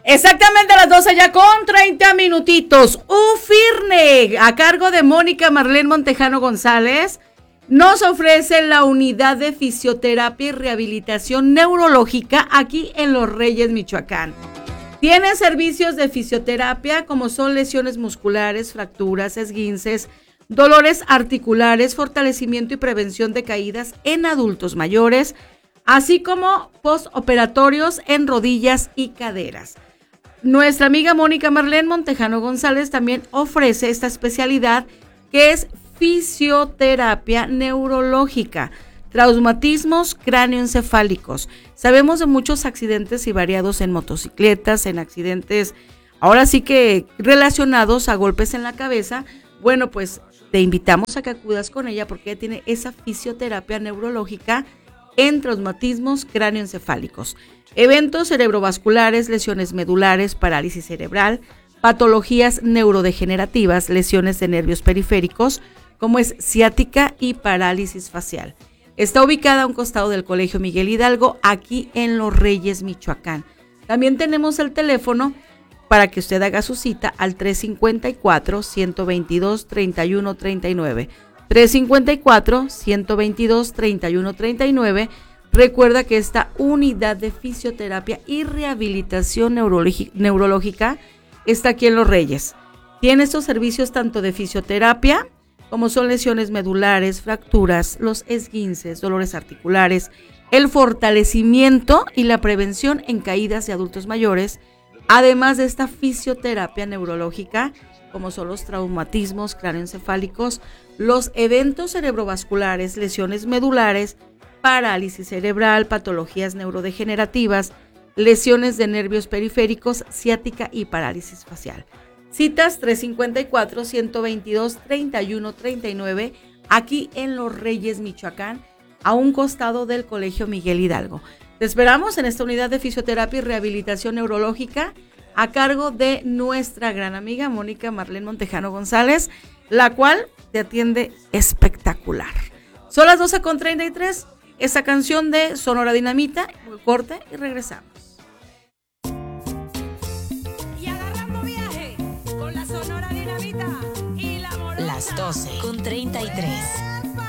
Exactamente a las 12 ya con 30 minutitos. UFIRNE, a cargo de Mónica Marlene Montejano González, nos ofrece la unidad de fisioterapia y rehabilitación neurológica aquí en Los Reyes, Michoacán. Tiene servicios de fisioterapia como son lesiones musculares, fracturas, esguinces, dolores articulares, fortalecimiento y prevención de caídas en adultos mayores, así como postoperatorios en rodillas y caderas. Nuestra amiga Mónica Marlene Montejano González también ofrece esta especialidad que es fisioterapia neurológica, traumatismos cráneoencefálicos. Sabemos de muchos accidentes y variados en motocicletas, en accidentes, ahora sí que relacionados a golpes en la cabeza. Bueno, pues te invitamos a que acudas con ella porque ella tiene esa fisioterapia neurológica en traumatismos cráneoencefálicos, eventos cerebrovasculares, lesiones medulares, parálisis cerebral, patologías neurodegenerativas, lesiones de nervios periféricos, como es ciática y parálisis facial. Está ubicada a un costado del Colegio Miguel Hidalgo, aquí en Los Reyes, Michoacán. También tenemos el teléfono para que usted haga su cita al 354-122-3139. 354-122-3139. Recuerda que esta unidad de fisioterapia y rehabilitación neurológica está aquí en Los Reyes. Tiene estos servicios tanto de fisioterapia, como son lesiones medulares, fracturas, los esguinces, dolores articulares, el fortalecimiento y la prevención en caídas de adultos mayores, además de esta fisioterapia neurológica, como son los traumatismos cráneoencefálicos, los eventos cerebrovasculares, lesiones medulares, parálisis cerebral, patologías neurodegenerativas, lesiones de nervios periféricos, ciática y parálisis facial. Citas 354-122-3139, aquí en Los Reyes, Michoacán, a un costado del Colegio Miguel Hidalgo. Te esperamos en esta unidad de fisioterapia y rehabilitación neurológica a cargo de nuestra gran amiga Mónica Marlene Montejano González, la cual te atiende espectacular. Son las 12:33, esta canción de Sonora Dinamita, corte y regresamos. Y agarrando viaje con la Sonora Dinamita y la Morona. Las 12:33.